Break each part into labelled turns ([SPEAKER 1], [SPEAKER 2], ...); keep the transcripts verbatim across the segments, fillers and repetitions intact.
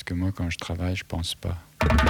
[SPEAKER 1] que moi, quand je travaille, je pense pas.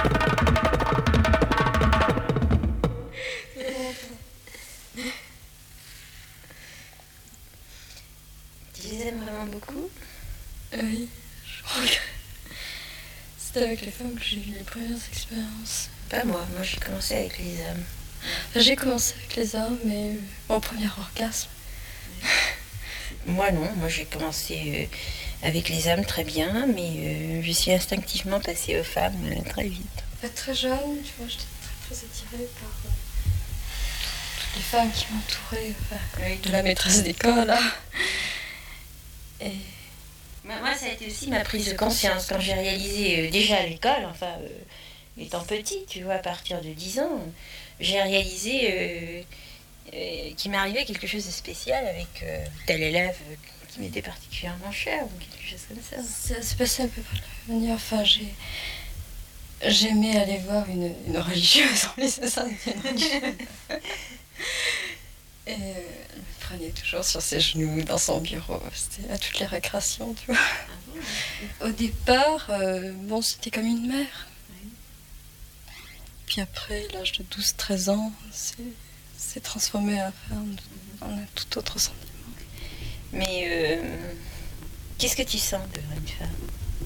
[SPEAKER 2] Tu les aimes vraiment beaucoup?
[SPEAKER 3] Oui, je crois que c'était avec les femmes que j'ai eu les premières expériences.
[SPEAKER 2] Pas moi, moi j'ai commencé avec les hommes.
[SPEAKER 3] Enfin, j'ai commencé avec les hommes, mais mon premier orgasme.
[SPEAKER 2] Moi non, moi j'ai commencé euh, avec les hommes très bien, mais euh, je suis instinctivement passée aux femmes euh, très vite.
[SPEAKER 3] En fait, très jeune, tu vois, j'étais très très attirée par euh, toutes les femmes qui m'entouraient, enfin,
[SPEAKER 2] Oui,
[SPEAKER 3] de la maîtresse d'école, là. Et
[SPEAKER 2] moi, ça a été aussi ma prise de conscience quand j'ai réalisé, euh, déjà à l'école, enfin, euh, étant petite, tu vois, à partir de dix ans, j'ai réalisé euh, euh, qu'il m'arrivait quelque chose de spécial avec euh, tel élève euh, qui m'était particulièrement cher, ou quelque chose comme ça.
[SPEAKER 3] ça s'est passé un peu par la manière, enfin, j'ai... J'aimais aller voir une, une religieuse, on laissait ça, une religieuse. Et elle me prenait toujours sur ses genoux dans son bureau. C'était à toutes les récréations, tu vois. Au départ, euh, bon, c'était comme une mère. Puis après, à l'âge de douze treize ans, c'est transformé à en un tout autre sentiment.
[SPEAKER 2] Mais euh, qu'est-ce que tu sens devant une femme?